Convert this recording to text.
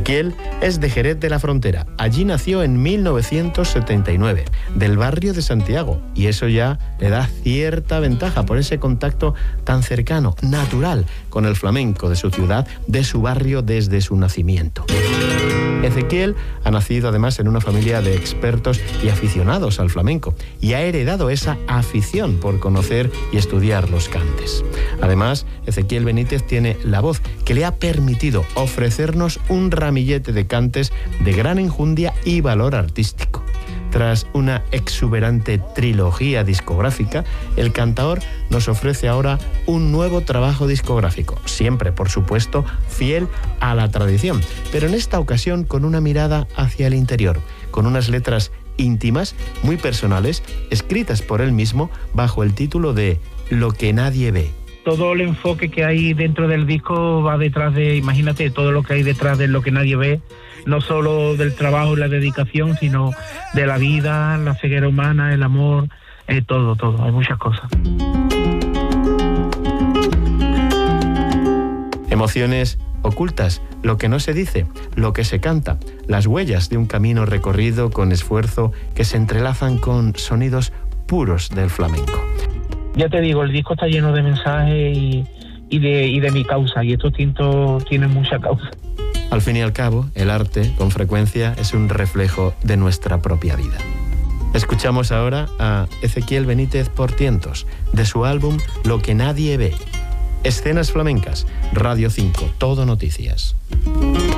Ezequiel es de Jerez de la Frontera. Allí nació en 1979, del barrio de Santiago, y eso ya le da cierta ventaja por ese contacto tan cercano, natural, con el flamenco de su ciudad, de su barrio desde su nacimiento. Ezequiel ha nacido además en una familia de expertos y aficionados al flamenco y ha heredado esa afición por conocer y estudiar los cantes. Además, Ezequiel Benítez tiene la voz que le ha permitido ofrecernos un ramillete de cantes de gran enjundia y valor artístico. Tras una exuberante trilogía discográfica, el cantaor nos ofrece ahora un nuevo trabajo discográfico, siempre, por supuesto, fiel a la tradición, pero en esta ocasión con una mirada hacia el interior, con unas letras íntimas, muy personales, escritas por él mismo bajo el título de Lo que nadie ve. Todo el enfoque que hay dentro del disco va detrás de, imagínate, todo lo que hay detrás de lo que nadie ve, no solo del trabajo y la dedicación, sino de la vida, la ceguera humana, el amor, todo, hay muchas cosas. Emociones ocultas, lo que no se dice, lo que se canta, las huellas de un camino recorrido con esfuerzo que se entrelazan con sonidos puros del flamenco. Ya te digo, el disco está lleno de mensajes y de mi causa, y estos tintos tienen mucha causa. Al fin y al cabo, el arte, con frecuencia, es un reflejo de nuestra propia vida. Escuchamos ahora a Ezequiel Benítez por tientos, de su álbum Lo que nadie ve. Escenas flamencas, Radio 5, Todo Noticias.